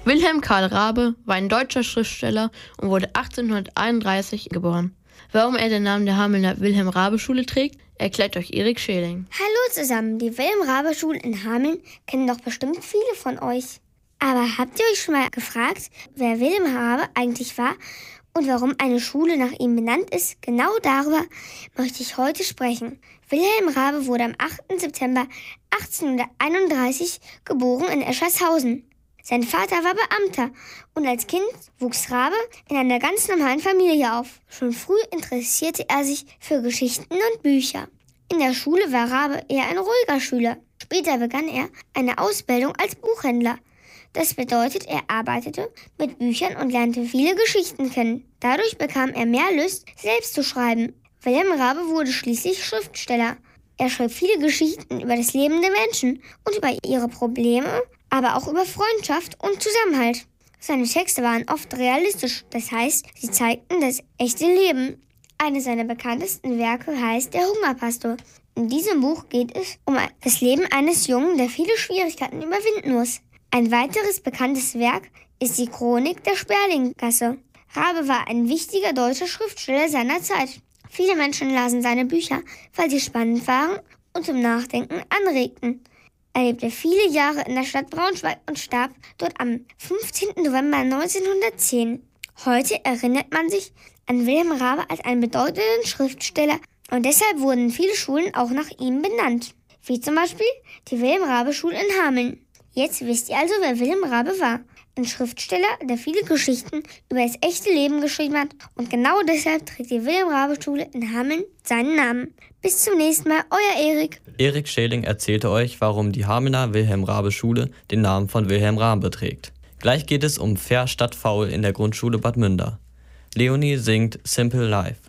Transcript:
Wilhelm Karl Raabe war ein deutscher Schriftsteller und wurde 1831 geboren. Warum er den Namen der Hamelner Wilhelm-Raabe-Schule trägt, erklärt euch Erik Scheling. Hallo zusammen, die Wilhelm-Raabe-Schule in Hameln kennen doch bestimmt viele von euch. Aber habt ihr euch schon mal gefragt, wer Wilhelm Raabe eigentlich war und warum eine Schule nach ihm benannt ist? Genau darüber möchte ich heute sprechen. Wilhelm Raabe wurde am 8. September 1831 geboren in Eschershausen. Sein Vater war Beamter und als Kind wuchs Raabe in einer ganz normalen Familie auf. Schon früh interessierte er sich für Geschichten und Bücher. In der Schule war Raabe eher ein ruhiger Schüler. Später begann er eine Ausbildung als Buchhändler. Das bedeutet, er arbeitete mit Büchern und lernte viele Geschichten kennen. Dadurch bekam er mehr Lust, selbst zu schreiben. Wilhelm Raabe wurde schließlich Schriftsteller. Er schrieb viele Geschichten über das Leben der Menschen und über ihre Probleme, aber auch über Freundschaft und Zusammenhalt. Seine Texte waren oft realistisch, das heißt, sie zeigten das echte Leben. Eines seiner bekanntesten Werke heißt Der Hungerpastor. In diesem Buch geht es um das Leben eines Jungen, der viele Schwierigkeiten überwinden muss. Ein weiteres bekanntes Werk ist die Chronik der Sperlinggasse. Raabe war ein wichtiger deutscher Schriftsteller seiner Zeit. Viele Menschen lasen seine Bücher, weil sie spannend waren und zum Nachdenken anregten. Er lebte viele Jahre in der Stadt Braunschweig und starb dort am 15. November 1910. Heute erinnert man sich an Wilhelm Raabe als einen bedeutenden Schriftsteller und deshalb wurden viele Schulen auch nach ihm benannt, wie zum Beispiel die Wilhelm-Raabe-Schule in Hameln. Jetzt wisst ihr also, wer Wilhelm Raabe war. Ein Schriftsteller, der viele Geschichten über das echte Leben geschrieben hat und genau deshalb trägt die Wilhelm-Raabe-Schule in Hameln seinen Namen. Bis zum nächsten Mal, euer Erik. Erik Scheling erzählte euch, warum die Hamelner Wilhelm-Raabe-Schule den Namen von Wilhelm Raabe trägt. Gleich geht es um Fair statt Faul in der Grundschule Bad Münder. Leonie singt Simple Life.